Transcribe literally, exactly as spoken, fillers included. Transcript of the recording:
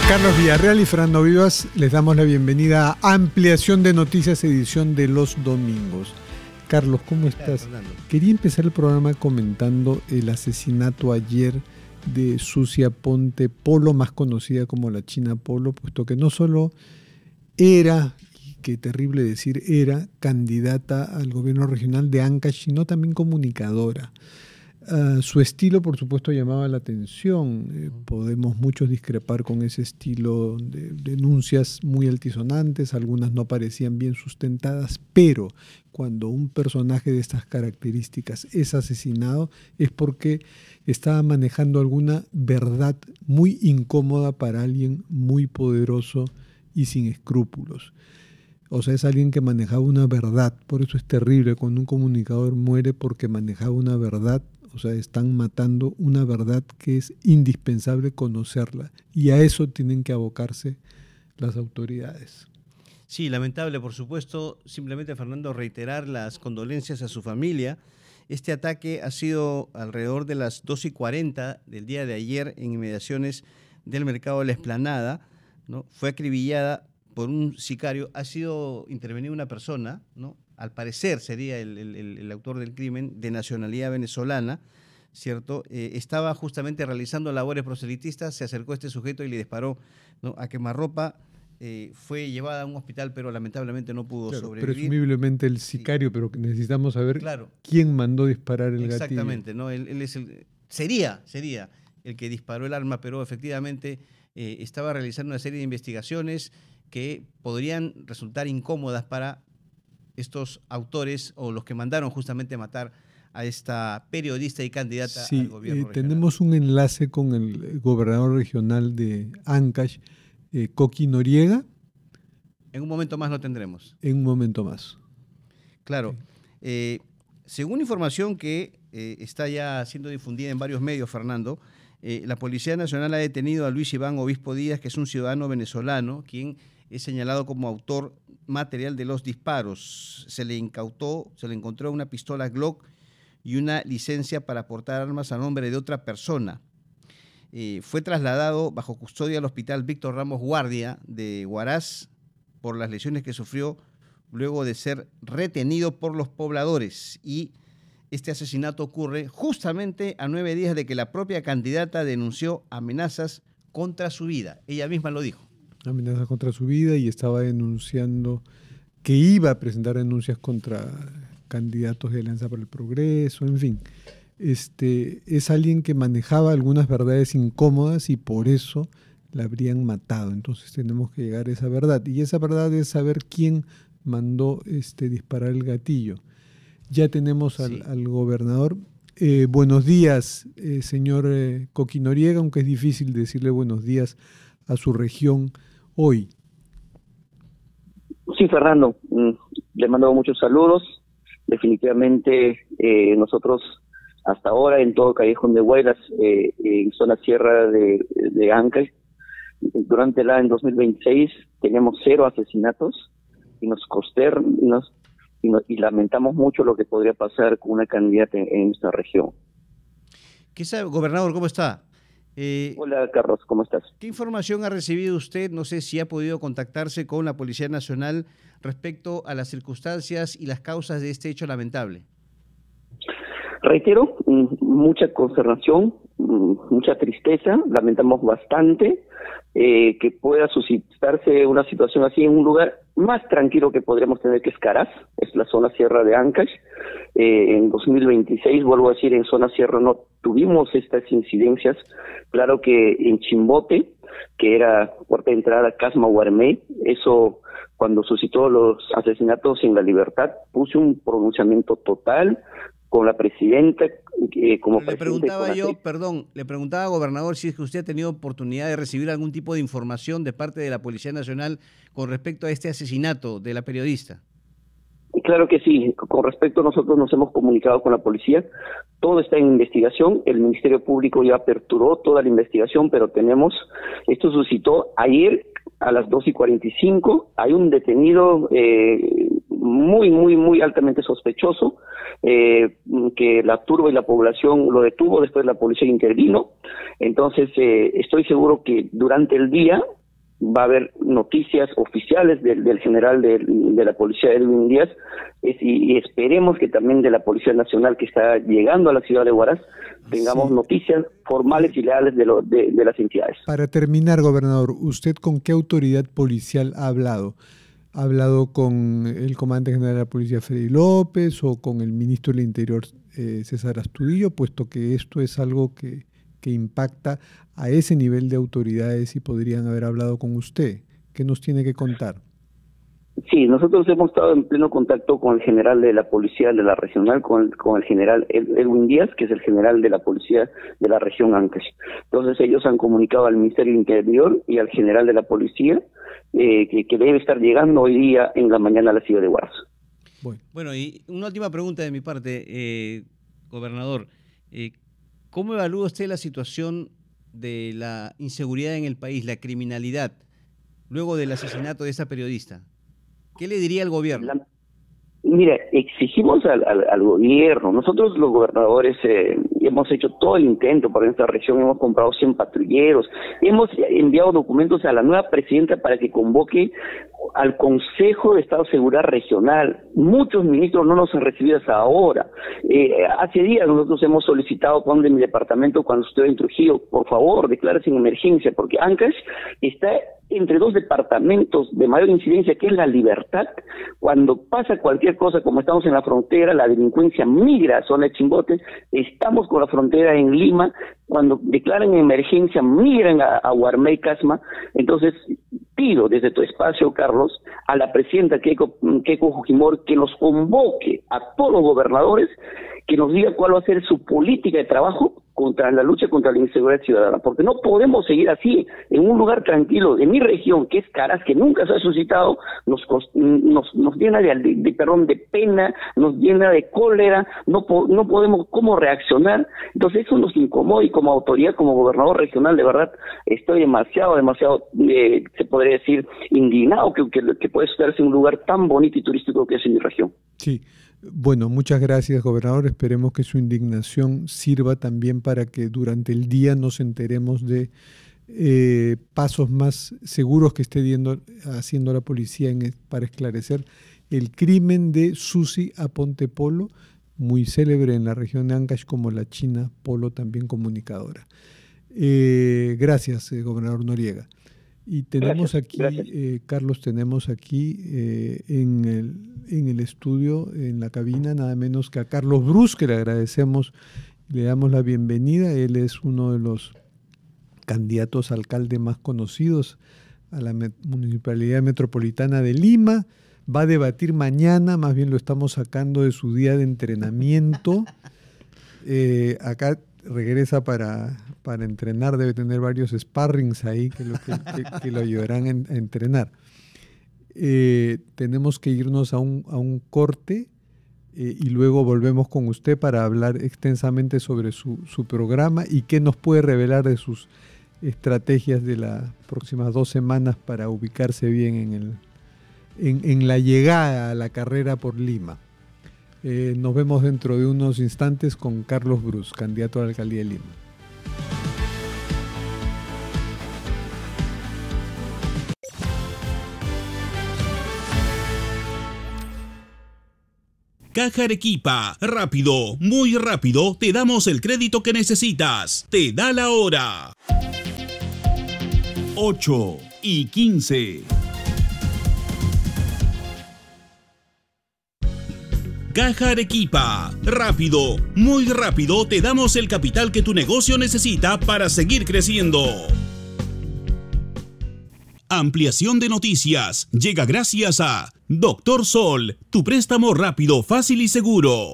Carlos Villarreal y Fernando Vivas, les damos la bienvenida a Ampliación de Noticias, edición de los domingos. Carlos, ¿cómo estás? Quería empezar el programa comentando el asesinato ayer de Sucia Ponte Polo, más conocida como la China Polo, puesto que no solo era, y qué terrible decir era, candidata al gobierno regional de Ancash, sino también comunicadora. Uh, su estilo, por supuesto, llamaba la atención. Eh, podemos muchos discrepar con ese estilo de denuncias muy altisonantes, algunas no parecían bien sustentadas, pero cuando un personaje de estas características es asesinado es porque estaba manejando alguna verdad muy incómoda para alguien muy poderoso y sin escrúpulos. O sea, es alguien que manejaba una verdad. Por eso es terrible cuando un comunicador muere porque manejaba una verdad. O sea, están matando una verdad que es indispensable conocerla. Y a eso tienen que abocarse las autoridades. Sí, lamentable, por supuesto. Simplemente, Fernando, reiterar las condolencias a su familia. Este ataque ha sido alrededor de las dos y cuarenta del día de ayer en inmediaciones del mercado de la Explanada, ¿no? Fue acribillada por un sicario. Ha sido intervenida una persona, ¿no? Al parecer sería el, el, el autor del crimen, de nacionalidad venezolana, ¿cierto? Eh, estaba justamente realizando labores proselitistas, se acercó a este sujeto y le disparó, ¿no?, a quemarropa. Eh, fue llevada a un hospital, pero lamentablemente no pudo claro, sobrevivir. Presumiblemente el sicario, sí. Pero necesitamos saber claro. quién mandó disparar el Exactamente, gatillo. Exactamente, ¿no? Él, él es el, sería, sería el que disparó el arma, pero efectivamente eh, estaba realizando una serie de investigaciones que podrían resultar incómodas para estos autores o los que mandaron justamente matar a esta periodista y candidata sí, al gobierno eh, regional. Tenemos un enlace con el gobernador regional de Ancash, eh, Coqui Noriega. En un momento más lo tendremos. En un momento más. Claro. Sí. Eh, según información que eh, está ya siendo difundida en varios medios, Fernando, eh, la Policía Nacional ha detenido a Luis Iván Obispo Díaz, que es un ciudadano venezolano, quien es señalado como autor material de los disparos. Se le incautó, se le encontró una pistola Glock y una licencia para portar armas a nombre de otra persona. Eh, fue trasladado bajo custodia al hospital Víctor Ramos Guardia de Huaraz por las lesiones que sufrió luego de ser retenido por los pobladores. Y este asesinato ocurre justamente a nueve días de que la propia candidata denunció amenazas contra su vida. Ella misma lo dijo. Amenazas contra su vida y estaba denunciando que iba a presentar denuncias contra candidatos de Alianza para el Progreso, en fin. Este, es alguien que manejaba algunas verdades incómodas y por eso la habrían matado. Entonces tenemos que llegar a esa verdad. Y esa verdad es saber quién mandó este, disparar el gatillo. Ya tenemos al, sí. al gobernador. Eh, buenos días, eh, señor eh, Coqui Noriega, aunque es difícil decirle buenos días a su región hoy. Sí, Fernando, le mando muchos saludos. Definitivamente eh, nosotros hasta ahora en todo Callejón de Huaylas, eh, en zona sierra de, de Ancash, durante el año dos mil veintiséis tenemos cero asesinatos y nos consternos y, nos, y lamentamos mucho lo que podría pasar con una candidata en, en esta región. ¿Qué sabe, gobernador? ¿Cómo está? Eh, Hola, Carlos, ¿cómo estás? ¿Qué información ha recibido usted? No sé si ha podido contactarse con la Policía Nacional respecto a las circunstancias y las causas de este hecho lamentable. Reitero, mucha consternación, mucha tristeza, lamentamos bastante eh, que pueda suscitarse una situación así en un lugar más tranquilo que podríamos tener, que es Caraz, es la zona sierra de Ancash. Eh, en dos mil veintiséis, vuelvo a decir, en zona sierra no tuvimos estas incidencias. Claro que en Chimbote, que era puerta de entrada a Casma Guarmey, eso cuando suscitó los asesinatos en La Libertad, puse un pronunciamiento total con la presidenta, eh, como le preguntaba yo, perdón, le preguntaba, gobernador, si es que usted ha tenido oportunidad de recibir algún tipo de información de parte de la Policía Nacional con respecto a este asesinato de la periodista. Claro que sí, con respecto a nosotros nos hemos comunicado con la policía, todo está en investigación, el Ministerio Público ya aperturó toda la investigación, pero tenemos, esto suscitó ayer a las dos y cuarenta y cinco, hay un detenido eh, muy, muy, muy altamente sospechoso, eh, que la turba y la población lo detuvo, después la policía intervino. Entonces eh, estoy seguro que durante el día va a haber noticias oficiales del, del general de, de la policía, Edwin Díaz, es, y, y esperemos que también de la Policía Nacional que está llegando a la ciudad de Huaraz tengamos sí. noticias formales y leales de, lo, de, de las entidades. Para terminar, gobernador, ¿usted con qué autoridad policial ha hablado? ¿Ha hablado con el comandante general de la policía, Freddy López, o con el ministro del Interior, eh, César Astudillo, puesto que esto es algo que, que impacta a ese nivel de autoridades y podrían haber hablado con usted? ¿Qué nos tiene que contar? Sí, nosotros hemos estado en pleno contacto con el general de la policía de la regional, con el, con el general Edwin Díaz, que es el general de la policía de la región Ancash. Entonces ellos han comunicado al Ministerio del Interior y al general de la policía eh, que, que debe estar llegando hoy día en la mañana a la ciudad de Huaraz. Bueno, bueno, y una última pregunta de mi parte, eh, gobernador. Eh, ¿Cómo evalúa usted la situación de la inseguridad en el país, la criminalidad, luego del asesinato de esta periodista? ¿Qué le diría al gobierno? La, mira, exigimos al, al, al gobierno. Nosotros los gobernadores eh, hemos hecho todo el intento por esta región, hemos comprado cien patrulleros, hemos enviado documentos a la nueva presidenta para que convoque al Consejo de Estado de Seguridad Regional. Muchos ministros no nos han recibido hasta ahora. Eh, hace días nosotros hemos solicitado con de mi departamento cuando estuve en Trujillo, por favor, declárese en emergencia, porque Ancash está entre dos departamentos de mayor incidencia, que es La Libertad. Cuando pasa cualquier cosa, como estamos en la frontera, la delincuencia migra a zona de Chimbote, estamos con la frontera en Lima, cuando declaran emergencia, migran a, a Huarmey, Casma. Entonces, pido desde tu espacio, Carlos, a la presidenta Keiko, Keiko Fujimori que nos convoque a todos los gobernadores, que nos diga cuál va a ser su política de trabajo contra la lucha contra la inseguridad ciudadana, porque no podemos seguir así en un lugar tranquilo de mi región, que es Caras, que nunca se ha suscitado, nos nos, nos llena de, de, de perdón de pena, nos llena de cólera, no po, no podemos cómo reaccionar. Entonces eso nos incomoda, y como autoridad, como gobernador regional, de verdad estoy demasiado, demasiado, eh, se podría decir, indignado que, que, que puede estarse en un lugar tan bonito y turístico que es en mi región. Sí. Bueno, muchas gracias, gobernador. Esperemos que su indignación sirva también para que durante el día nos enteremos de eh, pasos más seguros que esté diendo, haciendo la policía en, para esclarecer el crimen de Susi Aponte Polo, muy célebre en la región de Ancash como la China Polo, también comunicadora. Eh, gracias, eh, gobernador Noriega. Y tenemos gracias, aquí, gracias. Eh, Carlos, tenemos aquí eh, en, el, en el estudio, en la cabina, nada menos que a Carlos Brus, que le agradecemos, le damos la bienvenida. Él es uno de los candidatos a alcalde más conocidos a la Municipalidad Metropolitana de Lima. Va a debatir mañana, más bien lo estamos sacando de su día de entrenamiento. Eh, acá regresa para, para entrenar, debe tener varios sparrings ahí que lo, que, que, que lo ayudarán en, a entrenar. Eh, tenemos que irnos a un, a un corte eh, y luego volvemos con usted para hablar extensamente sobre su, su programa y qué nos puede revelar de sus estrategias de las próximas dos semanas para ubicarse bien en, el, en, en la llegada a la carrera por Lima. Eh, nos vemos dentro de unos instantes con Carlos Brus, candidato a la alcaldía de Lima. Caja Arequipa, rápido, muy rápido, te damos el crédito que necesitas. Te da la hora. ocho y quince. Caja Arequipa, rápido, muy rápido, te damos el capital que tu negocio necesita para seguir creciendo. Ampliación de noticias llega gracias a Doctor Sol, tu préstamo rápido, fácil y seguro.